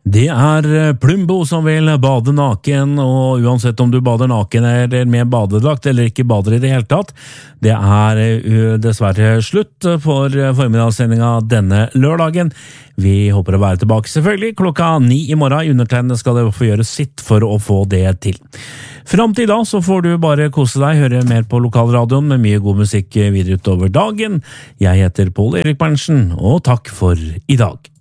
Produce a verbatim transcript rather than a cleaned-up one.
Det er Plumbo som vil bade naken, og uansett om du bader naken eller med badedrakt eller ikke bader i det hele tatt, det er dessverre slutt for formiddagssendinga denne lørdagen. Vi håper å være tilbake selvfølgelig klokka ni i morgen. I undertegnede skal det få gjøre sitt for å få det til. Fram til da så får du bare kose deg, høre mer på lokalradioen med mye god musikk videre utover dagen. Jeg heter Pål Erik Berntsen, og takk for i dag.